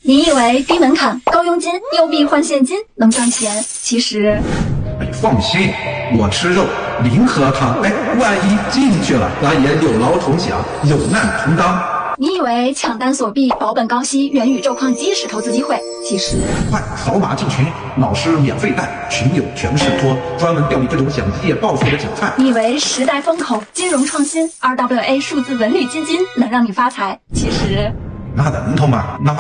你以为低门槛、高佣金、有币换现金能赚钱？其实， 你放心，我吃肉，零喝汤。万一进去了，咱也有劳同享，有难同当。 你以为抢单锁币、保本高息、元宇宙矿机是投资机会？其实， 快扫码进群，老师免费带，群友全是托，专门钓你这种想一夜暴富的韭菜。 你以为时代风口、金融创新、RWA 数字文旅基金能让你发财？其实， 那能头吗？那